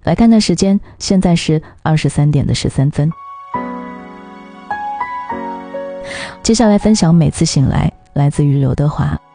来看看时间，现在是23点13分。接下来分享每次醒来，来自于刘德华。